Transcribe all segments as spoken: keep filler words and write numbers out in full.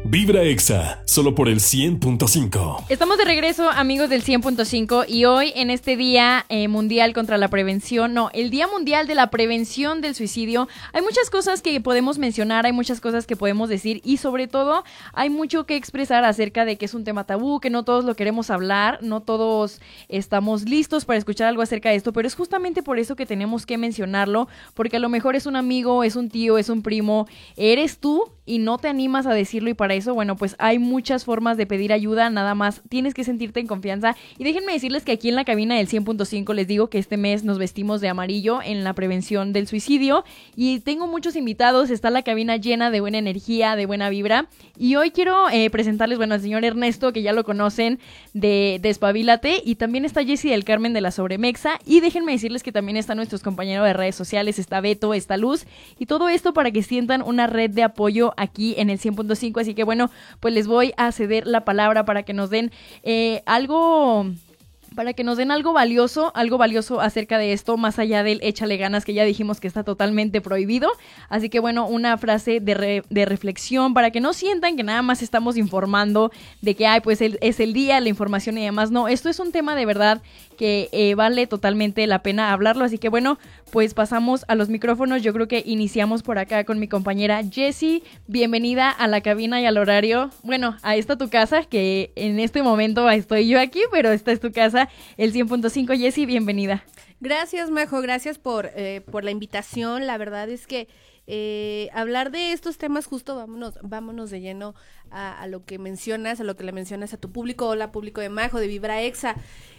Vibra Exa, solo por el cien punto cinco. Estamos de regreso, amigos del cien punto cinco, y hoy en este Día eh, Mundial contra la Prevención, no, el Día Mundial de la Prevención del Suicidio, hay muchas cosas que podemos mencionar, hay muchas cosas que podemos decir y sobre todo hay mucho que expresar acerca de que es un tema tabú, que no todos lo queremos hablar, no todos estamos listos para escuchar algo acerca de esto, pero es justamente por eso que tenemos que mencionarlo, porque a lo mejor es un amigo, es un tío, es un primo, eres tú y no te animas a decirlo, y para eso, bueno, pues hay muchas formas de pedir ayuda, nada más tienes que sentirte en confianza. Y déjenme decirles que aquí en la cabina del cien punto cinco les digo que este mes nos vestimos de amarillo en la prevención del suicidio y tengo muchos invitados, está la cabina llena de buena energía, de buena vibra, y hoy quiero eh, presentarles, bueno, al señor Ernesto, que ya lo conocen, de Despabilate, y también está Jessie del Carmen de la Sobremexa, y déjenme decirles que también están nuestros compañeros de redes sociales, está Beto, está Luz, y todo esto para que sientan una red de apoyo aquí en el cien punto cinco, así que bueno, pues les voy a ceder la palabra para que nos den eh, algo... para que nos den algo valioso, algo valioso acerca de esto, más allá del échale ganas, que ya dijimos que está totalmente prohibido. Así que bueno, una frase de, re, de reflexión para que no sientan que nada más estamos informando de que, ay, pues el, es el día, la información y demás. No, esto es un tema de verdad que eh, vale totalmente la pena hablarlo. Así que bueno, pues pasamos a los micrófonos. Yo creo que iniciamos por acá con mi compañera Jessie. Bienvenida a la cabina y al horario. Bueno, a esta tu casa, que en este momento estoy yo aquí, pero esta es tu casa. El cien punto cinco, Jessie, bienvenida. Gracias, Majo, gracias por, eh, por la invitación. La verdad es que eh, hablar de estos temas, justo vámonos, vámonos de lleno a, a lo que mencionas, a lo que le mencionas a tu público. Hola, público de Majo, de Vibra Exa.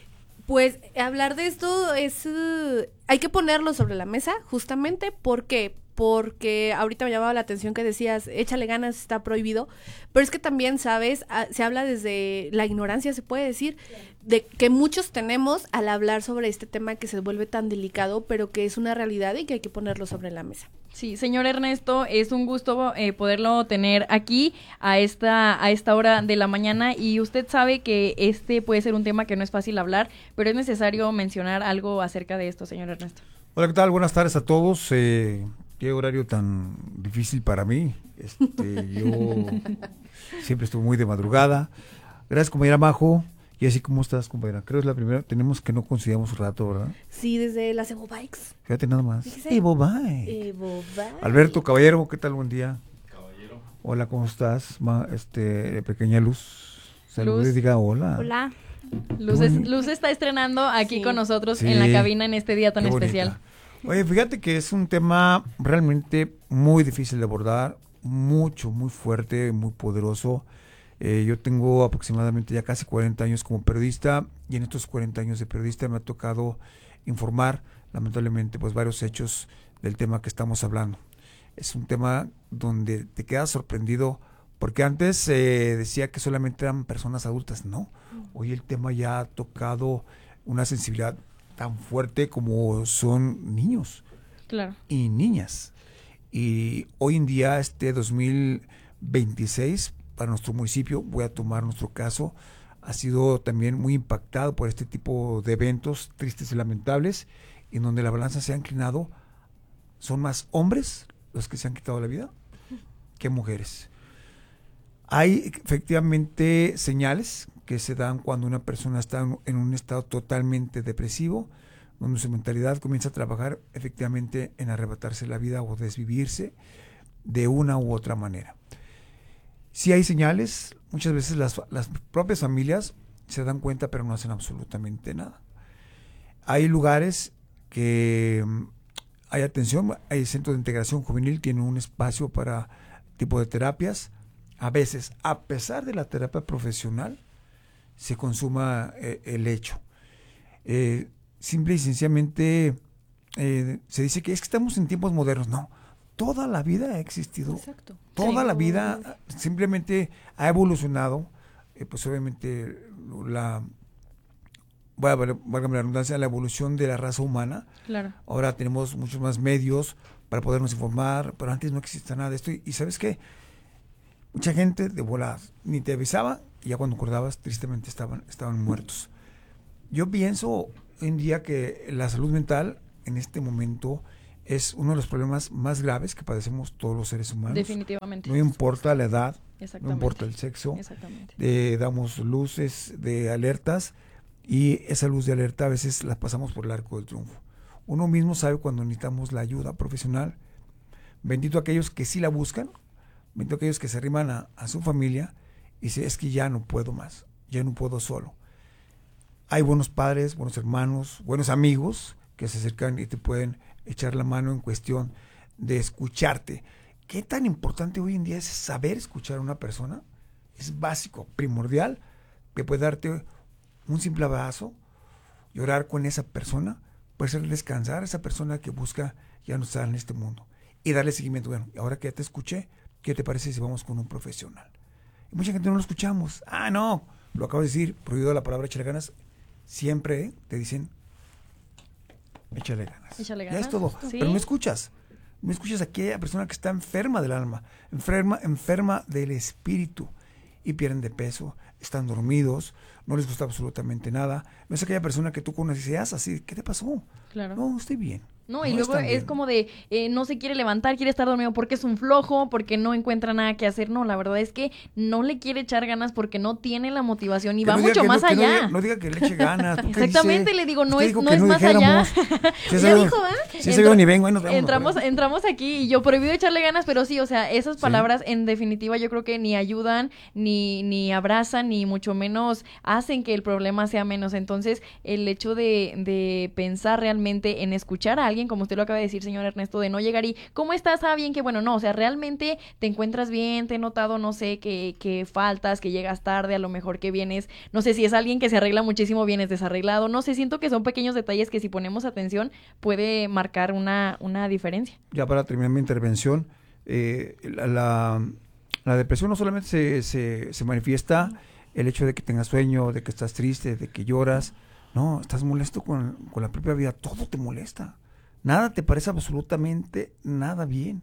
Pues hablar de esto es, uh, hay que ponerlo sobre la mesa, justamente, ¿por qué? Porque ahorita me llamaba la atención que decías, échale ganas, está prohibido, pero es que también, ¿sabes? Ah, se habla desde la ignorancia, se puede decir, claro, de que muchos tenemos al hablar sobre este tema que se vuelve tan delicado, pero que es una realidad y que hay que ponerlo sobre la mesa. Sí, señor Ernesto, es un gusto eh, poderlo tener aquí a esta a esta hora de la mañana, y usted sabe que este puede ser un tema que no es fácil hablar, pero es necesario mencionar algo acerca de esto, señor Ernesto. Hola, ¿qué tal? Buenas tardes a todos. Eh, qué horario tan difícil para mí. Este, yo siempre estuve muy de madrugada. Gracias, compañera Majo. Y así, ¿cómo estás, compañera? Creo que es la primera, tenemos que no coincidamos un rato, ¿verdad? Sí, desde las Evo Bikes. Fíjate nada más. Fíjese. Evo Bike. Evo Bike. Alberto Caballero, ¿qué tal? Buen día. Caballero. Hola, ¿cómo estás? Ma, este, pequeña Luz. Saludos y diga hola. Hola. Luz, es, Luz está estrenando aquí sí. con nosotros sí. en la cabina en este día tan especial. Oye, fíjate que es un tema realmente muy difícil de abordar, mucho, muy fuerte, muy poderoso. Eh, yo tengo aproximadamente ya casi cuarenta años como periodista, y en estos cuarenta años de periodista me ha tocado informar, lamentablemente, pues varios hechos del tema que estamos hablando. Es un tema donde te quedas sorprendido, porque antes eh, decía que solamente eran personas adultas. No, hoy el tema ya ha tocado una sensibilidad tan fuerte como son niños, claro, y niñas. Y hoy en día, este dos mil veintiséis, para nuestro municipio, voy a tomar nuestro caso, ha sido también muy impactado por este tipo de eventos tristes y lamentables, en donde la balanza se ha inclinado. Son más hombres los que se han quitado la vida que mujeres. Hay efectivamente señales que se dan cuando una persona está en un estado totalmente depresivo, donde su mentalidad comienza a trabajar efectivamente en arrebatarse la vida o desvivirse de una u otra manera. Sí hay señales, muchas veces las, las propias familias se dan cuenta, pero no hacen absolutamente nada. Hay lugares que hay atención, hay centros de integración juvenil, tienen un espacio para tipo de terapias. A veces, a pesar de la terapia profesional, se consuma eh, el hecho. Eh, simple y sencillamente eh, se dice que es que estamos en tiempos modernos. No, toda la vida ha existido. Exacto. Toda sí. la vida simplemente ha evolucionado. Eh, pues obviamente la, voy a valga la redundancia, la evolución de la raza humana. Claro. Ahora tenemos muchos más medios para podernos informar, pero antes no existía nada de esto. Y, y ¿sabes qué? Mucha gente de voladas ni te avisaba, y ya cuando acordabas, tristemente estaban, estaban muertos. Yo pienso hoy en día que la salud mental en este momento es uno de los problemas más graves que padecemos todos los seres humanos. Definitivamente. No importa la edad, no importa el sexo. Exactamente. Eh, damos luces de alertas y esa luz de alerta a veces la pasamos por el arco del triunfo. Uno mismo sabe cuando necesitamos la ayuda profesional. Bendito aquellos que sí la buscan, bendito aquellos que se arriman a, a su familia y dicen, es que ya no puedo más, ya no puedo solo. Hay buenos padres, buenos hermanos, buenos amigos que se acercan y te pueden echar la mano en cuestión de escucharte. ¿Qué tan importante hoy en día es saber escuchar a una persona? Es básico, primordial, que puede darte un simple abrazo, llorar con esa persona, puede hacer descansar a esa persona que busca ya no estar en este mundo y darle seguimiento. Bueno, ahora que ya te escuché, ¿qué te parece si vamos con un profesional? Y mucha gente no lo escuchamos. Ah, no, lo acabo de decir, prohibido la palabra échale ganas. Siempre ¿eh? te dicen, échale ganas. Échale Ya ganas. es todo, ¿Sí? pero no escuchas. No escuchas a aquella persona que está enferma del alma, enferma, enferma del espíritu y pierden de peso, están dormidos, no les gusta absolutamente nada. No es aquella persona que tú conoces y dices, así, ¿qué te pasó? Claro. No, estoy bien. No, y No luego están es bien. como de, eh, no se quiere levantar, quiere estar dormido porque es un flojo, porque no encuentra nada que hacer. No, la verdad es que no le quiere echar ganas porque no tiene la motivación y Que va no diga mucho que más no, que no allá. diga- No diga que le eche ganas. ¿tú qué Exactamente, dice? le digo, no Usted es, dijo no que es más allá. dijéramos. Si es Ya algo- dijo, ¿eh? Si es Entra- algo ni vengo, ahí nos vemos. entramos, ¿verdad? entramos aquí y yo prohibido echarle ganas, pero sí, o sea, esas Sí. palabras en definitiva yo creo que ni ayudan, ni, ni abrazan, ni mucho menos hacen que el problema sea menos. Entonces, el hecho de, de pensar realmente en escuchar a alguien, como usted lo acaba de decir, señor Ernesto, de no llegar y, ¿cómo estás? Ah, bien, que bueno, no, o sea, realmente te encuentras bien, te he notado, no sé, que, que faltas, que llegas tarde, a lo mejor que vienes, no sé si es alguien que se arregla muchísimo, vienes desarreglado, no sé, siento que son pequeños detalles que si ponemos atención puede marcar una, una diferencia. Ya para terminar mi intervención, eh, la, la, la depresión no solamente se, se, se manifiesta el hecho de que tengas sueño, de que estás triste, de que lloras, no, estás molesto con, con la propia vida, todo te molesta, nada te parece absolutamente nada bien.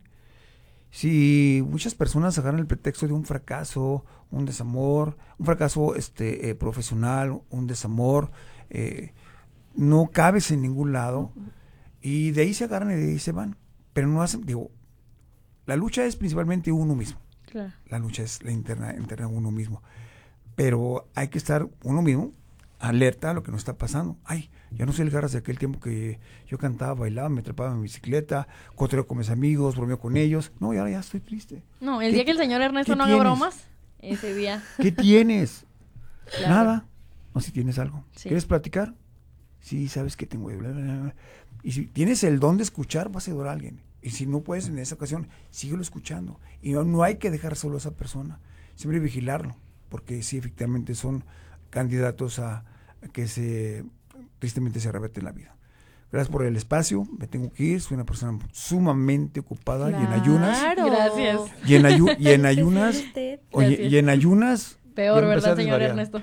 Si muchas personas agarran el pretexto de un fracaso, un desamor, un fracaso este, eh, profesional, un desamor, eh, no cabes en ningún lado, y de ahí se agarran y de ahí se van. Pero no hacen, digo, la lucha es principalmente uno mismo. Claro. La lucha es la interna, interna uno mismo. Pero hay que estar uno mismo alerta a lo que nos está pasando. Ay, ya no soy el Garras de aquel tiempo que yo cantaba, bailaba, me atrapaba en mi bicicleta, cotorreo con mis amigos, bromeo con ellos. No, y ahora ya estoy triste. No, el ¿Qué día que ti- el señor Ernesto qué no haga tienes? bromas, ese día. ¿Qué tienes? Claro. Nada. No, si tienes algo. Sí. ¿Quieres platicar? Sí, sabes que tengo. Bla, bla, bla. Y si tienes el don de escuchar, vas a ayudar a alguien. Y si no puedes en esa ocasión, síguelo escuchando. Y no, no hay que dejar solo a esa persona. Siempre vigilarlo. Porque sí, efectivamente son candidatos a, a que se tristemente se arrebate la vida. Gracias por el espacio. Me tengo que ir. Soy una persona sumamente ocupada y en ayunas. Claro. Gracias. Y en, ayu- y en ayunas. Usted. Oye, Gracias. y en ayunas. Peor, ya empecé ¿verdad, a señor desvariar. Ernesto?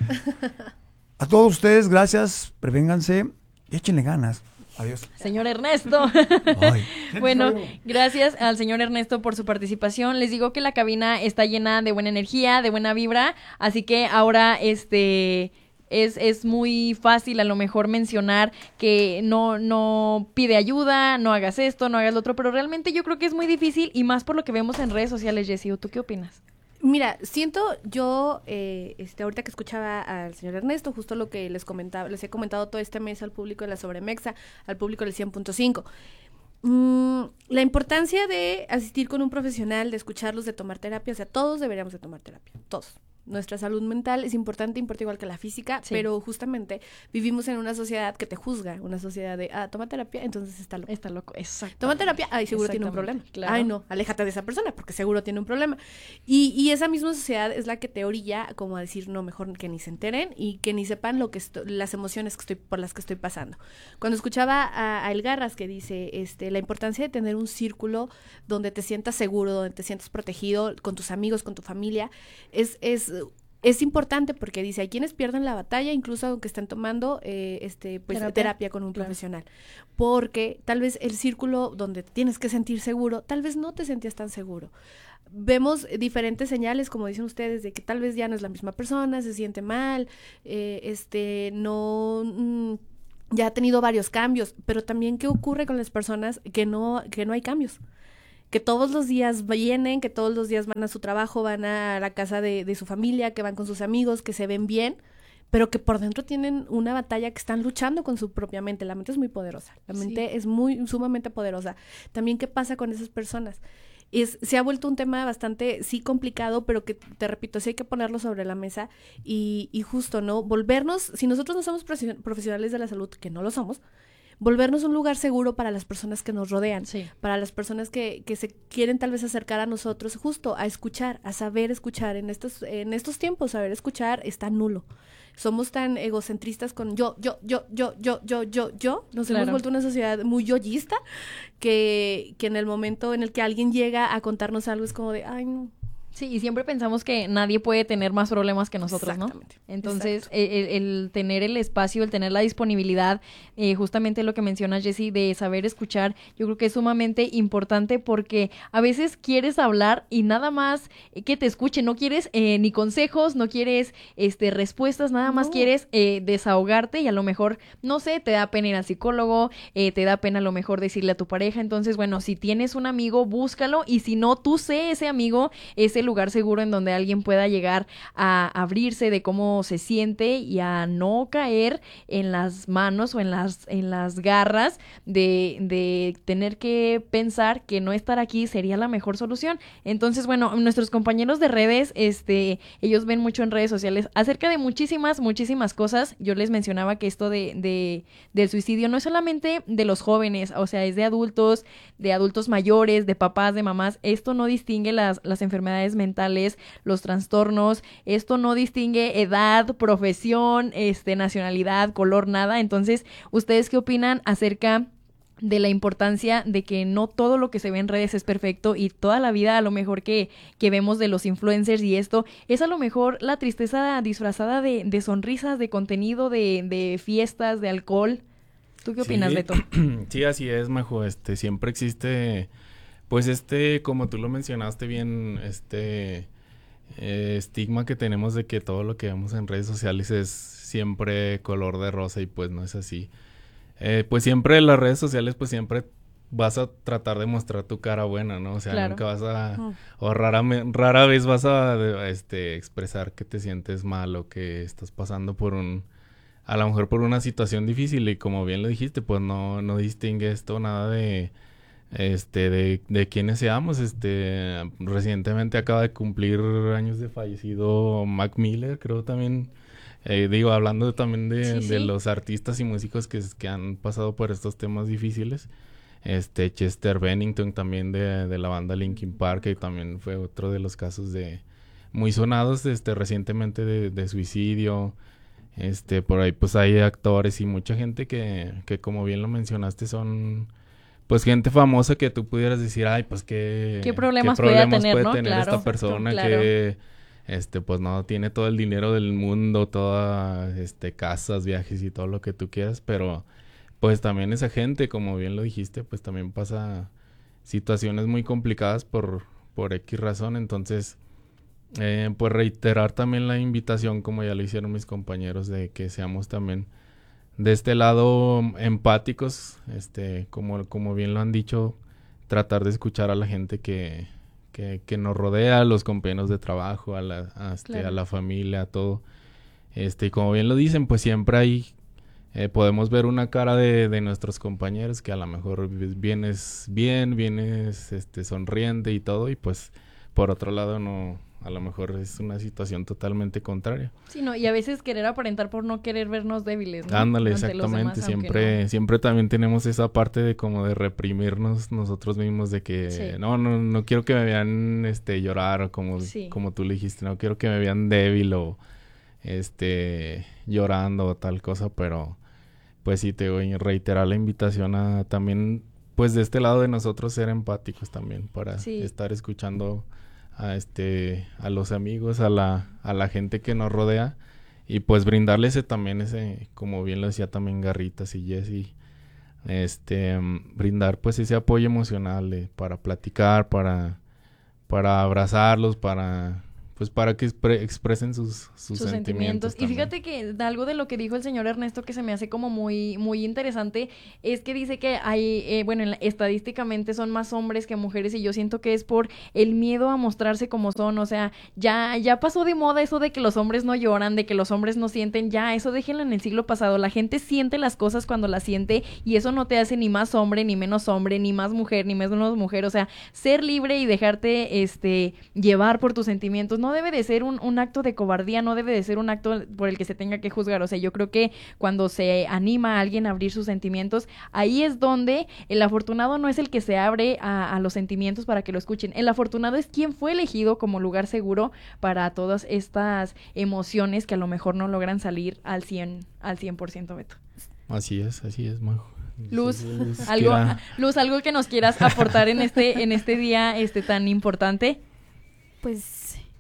A todos ustedes, gracias. Prevénganse y échenle ganas. Adiós. Señor Ernesto. Ay. Bueno, gracias al señor Ernesto por su participación. Les digo que la cabina está llena de buena energía, de buena vibra, así que ahora este es, es muy fácil a lo mejor mencionar que no, no pide ayuda, no hagas esto, no hagas lo otro, pero realmente yo creo que es muy difícil y más por lo que vemos en redes sociales, Jessie. ¿Tú qué opinas? Mira, siento yo, eh, este, ahorita que escuchaba al señor Ernesto, justo lo que les comentaba, les he comentado todo este mes al público de la Sobremexa, al público del cien punto cinco. Mm, la importancia de asistir con un profesional, de escucharlos, de tomar terapia, o sea, todos deberíamos de tomar terapia, todos. Nuestra salud mental es importante, importa igual que la física, Sí. pero justamente vivimos en una sociedad que te juzga, una sociedad de, ah, toma terapia, entonces está loco. Está loco, exacto. Toma terapia, ay, seguro tiene un problema. Exactamente, claro. Ay, no, aléjate de esa persona porque seguro tiene un problema. Y, y esa misma sociedad es la que te orilla como a decir, no, mejor que ni se enteren y que ni sepan lo que esto- las emociones que estoy por las que estoy pasando. Cuando escuchaba a, a El Garras que dice este, la importancia de tener un círculo donde te sientas seguro, donde te sientas protegido, con tus amigos, con tu familia, es... es Es importante porque dice, hay quienes pierden la batalla, incluso aunque estén tomando eh, este, pues, Terapia. terapia. con un Claro. profesional. Porque tal vez el círculo donde tienes que sentir seguro, tal vez no te sentías tan seguro. Vemos diferentes señales, como dicen ustedes, de que tal vez ya no es la misma persona, se siente mal, eh, este, no... Mm, ya ha tenido varios cambios, pero también qué ocurre con las personas que no, que no hay cambios. que todos los días vienen, que todos los días van a su trabajo, van a la casa de, de su familia, que van con sus amigos, que se ven bien, pero que por dentro tienen una batalla que están luchando con su propia mente. La mente es muy poderosa, la mente sí. es muy sumamente poderosa. También, ¿qué pasa con esas personas? Es, se ha vuelto un tema bastante, sí, complicado, pero que, te repito, sí hay que ponerlo sobre la mesa y, y justo, ¿no? Volvernos, si nosotros no somos profesionales de la salud, que no lo somos, volvernos un lugar seguro para las personas que nos rodean, sí. para las personas que, que se quieren tal vez acercar a nosotros, justo a escuchar, a saber escuchar. En estos, en estos tiempos, saber escuchar está nulo. Somos tan egocentristas con yo, yo, yo, yo, yo, yo, yo, yo. Nos claro. hemos vuelto una sociedad muy yoísta que, que en el momento en el que alguien llega a contarnos algo es como de, ay, no. Sí, y siempre pensamos que nadie puede tener más problemas que nosotros, ¿no? Entonces, el, el tener el espacio, el tener la disponibilidad, eh, justamente lo que menciona Jessie, de saber escuchar, yo creo que es sumamente importante porque a veces quieres hablar y nada más que te escuchen, no quieres eh, ni consejos, no quieres este respuestas, nada más no. quieres eh, desahogarte y a lo mejor, no sé, te da pena ir al psicólogo, eh, te da pena a lo mejor decirle a tu pareja. Entonces, bueno, si tienes un amigo, búscalo, y si no, tú sé ese amigo, ese lugar seguro en donde alguien pueda llegar a abrirse de cómo se siente y a no caer en las manos o en las en las garras de, de tener que pensar que no estar aquí sería la mejor solución. Entonces, bueno, nuestros compañeros de redes, este, ellos ven mucho en redes sociales acerca de muchísimas, muchísimas cosas. Yo les mencionaba que esto de, de del suicidio no es solamente de los jóvenes, o sea, es de adultos, de adultos mayores, de papás, de mamás. Esto no distingue las, las enfermedades mentales, los trastornos, esto no distingue edad, profesión, este, nacionalidad, color, nada. Entonces, ¿ustedes qué opinan acerca de la importancia de que no todo lo que se ve en redes es perfecto y toda la vida a lo mejor que, que vemos de los influencers y esto es a lo mejor la tristeza disfrazada de, de sonrisas, de contenido, de, de fiestas, de alcohol? ¿Tú qué opinas, sí, Beto? Sí, así es, Majo. Este, siempre existe, pues este, como tú lo mencionaste bien, este eh, estigma que tenemos de que todo lo que vemos en redes sociales es siempre color de rosa, y pues no es así. Eh, pues siempre en las redes sociales, pues siempre vas a tratar de mostrar tu cara buena, ¿no? O sea, claro. nunca vas a, uh. o rara, rara vez vas a, este, expresar que te sientes mal o que estás pasando por un, a lo mejor por una situación difícil, y como bien lo dijiste, pues no, no distingue esto nada de, este, de, de quiénes seamos. Este, recientemente acaba de cumplir años de fallecido Mac Miller, creo también. Eh, digo, hablando también de, sí, de sí. los artistas y músicos que, que han pasado por estos temas difíciles. Este, Chester Bennington también de, de la banda Linkin Park, que también fue otro de los casos de muy sonados este recientemente de, de suicidio. Este, por ahí pues hay actores y mucha gente que, que como bien lo mencionaste son pues gente famosa que tú pudieras decir, ay, pues qué, ¿Qué problemas, qué problemas puede tener, puede ¿no? tener Claro, esta persona claro. que este pues no tiene todo el dinero del mundo, todas este casas, viajes y todo lo que tú quieras, pero pues también esa gente, como bien lo dijiste, pues también pasa situaciones muy complicadas por, por X razón. Entonces, eh, pues reiterar también la invitación, como ya lo hicieron mis compañeros, de que seamos también de este lado empáticos, este, como, como bien lo han dicho, tratar de escuchar a la gente que, que, que nos rodea, a los compañeros de trabajo, a la, a, este, claro. a la familia, a todo. Este, y como bien lo dicen, pues siempre hay Eh, podemos ver una cara de, de nuestros compañeros que a lo mejor vienes bien, vienes este, sonriente y todo, y pues por otro lado no, a lo mejor es una situación totalmente contraria. Sí, no, y a veces querer aparentar por no querer vernos débiles, ¿no? Ándale, ante exactamente, demás, siempre, no. siempre también tenemos esa parte de como de reprimirnos nosotros mismos, de que sí. no, no, no quiero que me vean este llorar, o como, sí. como tú le dijiste, no quiero que me vean débil o este llorando o tal cosa, pero pues sí, te voy a reiterar la invitación a también, pues de este lado de nosotros ser empáticos también, para sí. estar escuchando a este a los amigos, a la a la gente que nos rodea, y pues brindarle ese también ese, como bien lo decía también Garritas y Jessie, este brindar pues ese apoyo emocional eh, para platicar, para para abrazarlos, para pues para que expre- expresen sus, sus, sus sentimientos. sentimientos. Y fíjate que algo de lo que dijo el señor Ernesto que se me hace como muy, muy interesante es que dice que hay, eh, bueno, en la- estadísticamente son más hombres que mujeres y yo siento que es por el miedo a mostrarse como son, o sea, ya, ya pasó de moda eso de que los hombres no lloran, de que los hombres no sienten, ya, eso déjenlo en el siglo pasado, la gente siente las cosas cuando las siente y eso no te hace ni más hombre, ni menos hombre, ni más mujer, ni menos mujer, o sea, ser libre y dejarte, este, llevar por tus sentimientos no debe de ser un, un acto de cobardía, no debe de ser un acto por el que se tenga que juzgar. O sea, yo creo que cuando se anima a alguien a abrir sus sentimientos, ahí es donde el afortunado no es el que se abre a, a los sentimientos para que lo escuchen. El afortunado es quien fue elegido como lugar seguro para todas estas emociones que a lo mejor no logran salir al cien, al cien por ciento, Beto. Así es, así es, Majo. Luz, Sí, Luz, algo, quiera- Luz, algo que nos quieras aportar en este, en este día este tan importante. Pues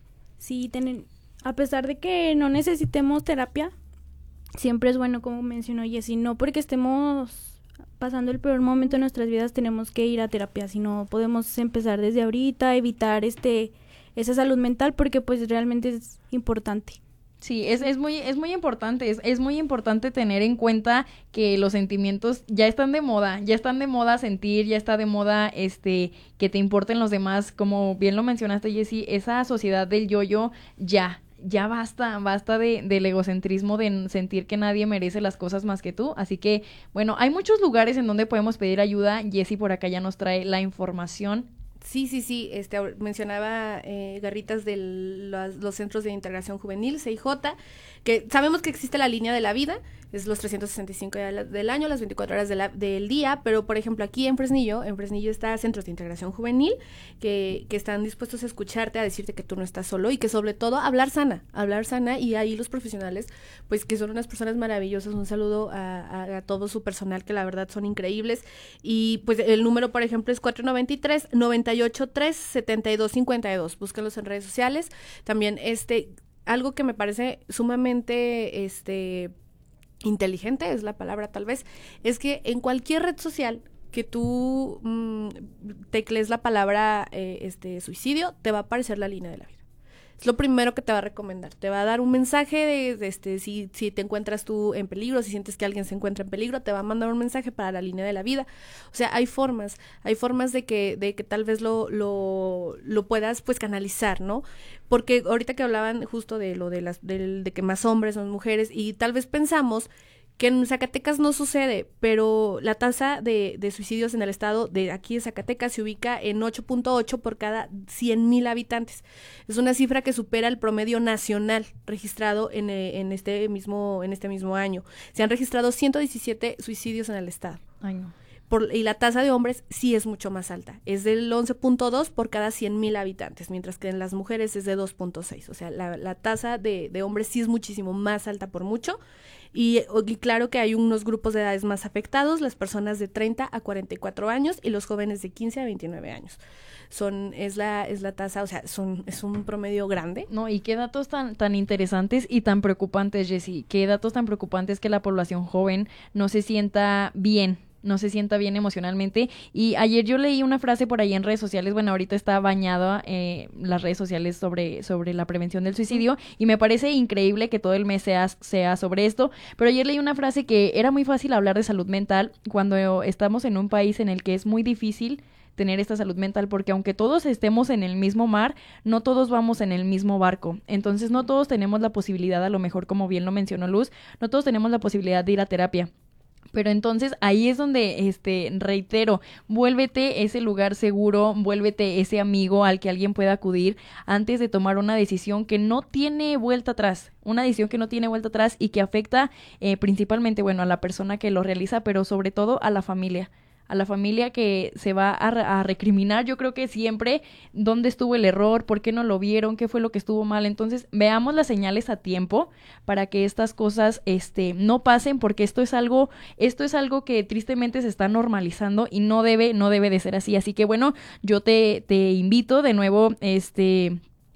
sí, tener, a pesar de que no necesitemos terapia, siempre es bueno, como mencionó Jessie, no porque estemos pasando el peor momento de nuestras vidas tenemos que ir a terapia, sino podemos empezar desde ahorita, evitar este esa salud mental porque pues realmente es importante. Sí, es, es muy, es muy importante, es, es muy importante tener en cuenta que los sentimientos ya están de moda, ya están de moda sentir, ya está de moda este que te importen los demás, como bien lo mencionaste, Jessie, esa sociedad del yo-yo ya, ya basta, basta de, del egocentrismo, de sentir que nadie merece las cosas más que tú, así que, bueno, hay muchos lugares en donde podemos pedir ayuda, Jessie por acá ya nos trae la información. Sí, sí, sí, este, ahor- mencionaba eh, Garritas de los, los centros de integración juvenil, C I J, que sabemos que existe la línea de la vida, es los trescientos sesenta y cinco días del año, las veinticuatro horas de la- del día, pero por ejemplo aquí en Fresnillo, en Fresnillo está Centros de Integración Juvenil, que, que están dispuestos a escucharte, a decirte que tú no estás solo y que sobre todo hablar sana, hablar sana y ahí los profesionales, pues que son unas personas maravillosas, un saludo a, a, a todo su personal que la verdad son increíbles y pues el número por ejemplo es cuatro noventa y tres, noventa y ocho tres, setenta y dos cincuenta y dos, búsquenlos en redes sociales, también este, algo que me parece sumamente, este, inteligente es la palabra tal vez, es que en cualquier red social que tú mmm, teclees la palabra eh, este suicidio, te va a aparecer la línea de la vida. Es lo primero que te va a recomendar. Te va a dar un mensaje de, de este, si, si te encuentras tú en peligro, si sientes que alguien se encuentra en peligro, te va a mandar un mensaje para la línea de la vida. O sea, hay formas, hay formas de que, de que tal vez lo, lo, lo puedas pues canalizar, ¿no? Porque ahorita que hablaban justo de lo de las, de, de que más hombres son mujeres, y tal vez pensamos que en Zacatecas no sucede, pero la tasa de, de suicidios en el estado de aquí de Zacatecas se ubica en ocho punto ocho por cada cien mil habitantes. Es una cifra que supera el promedio nacional registrado en, en, este mismo, en este mismo año. Se han registrado ciento diecisiete suicidios en el estado. Ay, no. Por, y la tasa de hombres sí es mucho más alta, es del once punto dos por cada cien mil habitantes, mientras que en las mujeres es de dos punto seis, o sea, la, la tasa de, de hombres sí es muchísimo más alta por mucho, y, y claro que hay unos grupos de edades más afectados, las personas de treinta a cuarenta y cuatro años y los jóvenes de quince a veintinueve años. Son, es la, es la tasa, o sea, son, es un promedio grande. No, y qué datos tan, tan interesantes y tan preocupantes, Jessie, qué datos tan preocupantes que la población joven no se sienta bien, no se sienta bien emocionalmente. Y ayer yo leí una frase por ahí en redes sociales, bueno, ahorita está bañada eh, las redes sociales sobre, sobre la prevención del suicidio, y me parece increíble que todo el mes sea, sea sobre esto, pero ayer leí una frase que era muy fácil hablar de salud mental cuando estamos en un país en el que es muy difícil tener esta salud mental, porque aunque todos estemos en el mismo mar, no todos vamos en el mismo barco, entonces no todos tenemos la posibilidad, a lo mejor como bien lo mencionó Luz, no todos tenemos la posibilidad de ir a terapia. Pero entonces ahí es donde, este, reitero, vuélvete ese lugar seguro, vuélvete ese amigo al que alguien pueda acudir antes de tomar una decisión que no tiene vuelta atrás, una decisión que no tiene vuelta atrás y que afecta eh, principalmente, bueno, a la persona que lo realiza, pero sobre todo a la familia. A la familia que se va a, re- a recriminar, yo creo que siempre dónde estuvo el error, por qué no lo vieron, qué fue lo que estuvo mal. Entonces, veamos las señales a tiempo para que estas cosas este, no pasen, porque esto es algo, esto es algo que tristemente se está normalizando y no debe, no debe de ser así. Así que bueno, yo te, te invito de nuevo, este...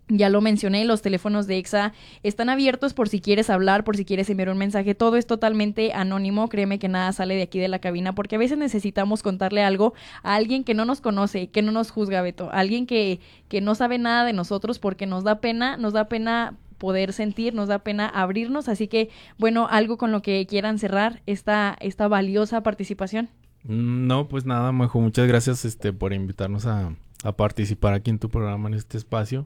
Ya lo mencioné, los teléfonos de Exa están abiertos por si quieres hablar, por si quieres enviar un mensaje. Todo es totalmente anónimo. Créeme que nada sale de aquí de la cabina, porque a veces necesitamos contarle algo a alguien que no nos conoce, que no nos juzga, Beto. Alguien que, que no sabe nada de nosotros, porque nos da pena, nos da pena poder sentir, nos da pena abrirnos. Así que, bueno, algo con lo que quieran cerrar esta, esta valiosa participación. No, pues nada, Majo, muchas gracias este, por invitarnos a, a participar aquí en tu programa, en este espacio.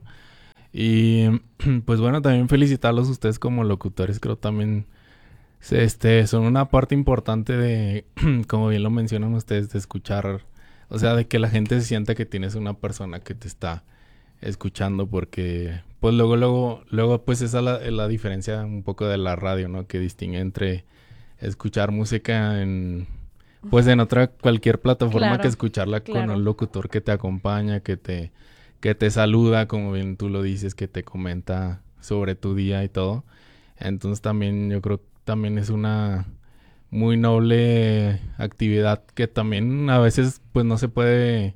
Y pues bueno, también felicitarlos a ustedes como locutores. Creo también este, son una parte importante de, como bien lo mencionan ustedes, de escuchar, o sea, de que la gente se sienta que tienes una persona que te está escuchando, porque pues luego, luego, luego pues esa es la, la diferencia un poco de la radio, ¿no? Que distingue entre escuchar música en, pues en otra, cualquier plataforma, claro, que escucharla claro. con un locutor que te acompaña, que te... que te saluda, como bien tú lo dices, que te comenta sobre tu día y todo. Entonces también yo creo que también es una muy noble actividad que también a veces pues no se puede,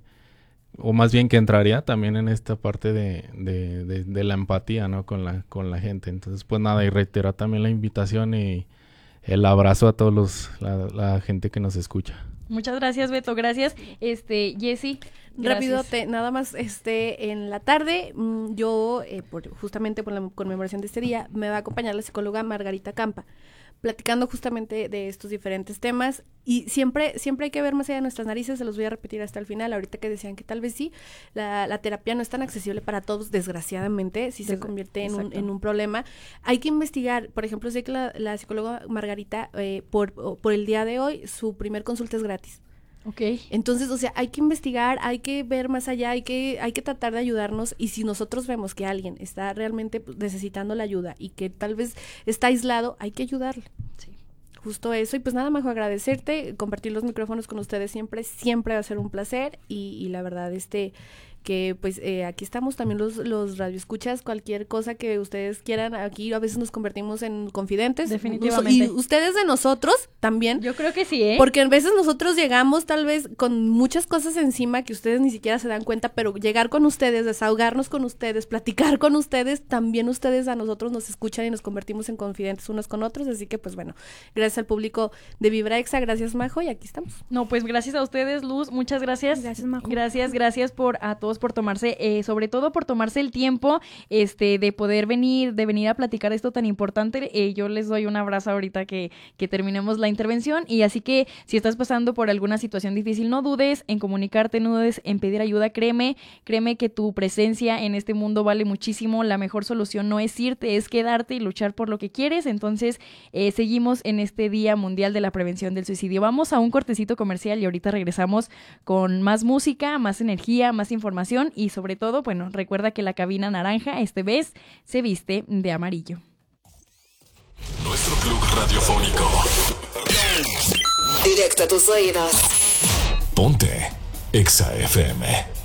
o más bien que entraría también en esta parte de, de, de, de la empatía, ¿no? Con la, con la gente. Entonces pues nada, y reiterar también la invitación y el abrazo a todos los, la, la gente que nos escucha. Muchas gracias, Beto, gracias. Este, Jessy. Rápido, te, nada más, este, en la tarde, mmm, yo, eh, por, justamente por la conmemoración de este día, me va a acompañar la psicóloga Margarita Campa, platicando justamente de estos diferentes temas, y siempre, siempre hay que ver más allá de nuestras narices. Se los voy a repetir hasta el final, ahorita que decían que tal vez sí, la, la terapia no es tan accesible para todos, desgraciadamente, si se convierte en un, en un problema. Hay que investigar, por ejemplo, sé que la, la psicóloga Margarita, eh, por, por el día de hoy, su primer consulta es gratis. Okay. Entonces, o sea, hay que investigar, hay que ver más allá, hay que hay que tratar de ayudarnos, y si nosotros vemos que alguien está realmente necesitando la ayuda y que tal vez está aislado, hay que ayudarle. Sí. Justo eso. Y pues nada más, agradecerte, compartir los micrófonos con ustedes siempre, siempre va a ser un placer, y, y la verdad, este... que pues eh, aquí estamos también los, los radioescuchas, cualquier cosa que ustedes quieran, aquí a veces nos convertimos en confidentes. Definitivamente. Y ustedes de nosotros también. Yo creo que sí, ¿eh? Porque a veces nosotros llegamos tal vez con muchas cosas encima que ustedes ni siquiera se dan cuenta, pero llegar con ustedes, desahogarnos con ustedes, platicar con ustedes, también ustedes a nosotros nos escuchan y nos convertimos en confidentes unos con otros, así que pues bueno, gracias al público de Vibra Exa, gracias Majo, y aquí estamos. No, pues gracias a ustedes, Luz, muchas gracias. Gracias, Majo. Gracias, gracias por a todos por tomarse, eh, sobre todo por tomarse el tiempo este de poder venir, de venir a platicar esto tan importante. Eh, yo les doy un abrazo ahorita que, que terminemos la intervención, y así que si estás pasando por alguna situación difícil, no dudes en comunicarte, no dudes en pedir ayuda. Créeme, créeme que tu presencia en este mundo vale muchísimo. La mejor solución no es irte, es quedarte y luchar por lo que quieres. Entonces, eh, seguimos en este Día Mundial de la Prevención del Suicidio. Vamos a un cortecito comercial y ahorita regresamos con más música, más energía, más información, y sobre todo, bueno, recuerda que la cabina naranja esta vez se viste de amarillo. Nuestro club radiofónico. Directo a tus oídos. Ponte Exa F M.